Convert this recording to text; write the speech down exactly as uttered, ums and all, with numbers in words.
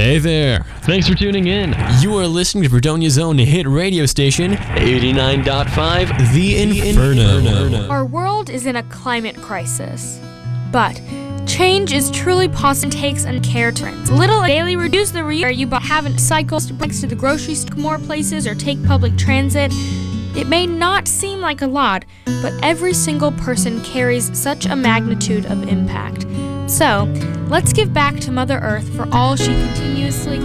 Hey there. Thanks for tuning in. You are listening to Fredonia's own hit radio station, eighty-nine point five, The Inferno. Inferno. Our world is in a climate crisis, but change is truly possible and takes and care trends. Little daily reduce the rear you but haven't cycles to breaks to the grocery store more places or take public transit. It may not seem like a lot, but every single person carries such a magnitude of impact. So, let's give back to Mother Earth for all she continuously